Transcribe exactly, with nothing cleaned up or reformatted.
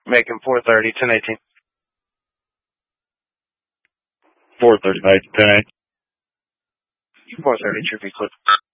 Making four thirty, ten eighteen. four thirty, ten eighteen. four thirty, should be clear.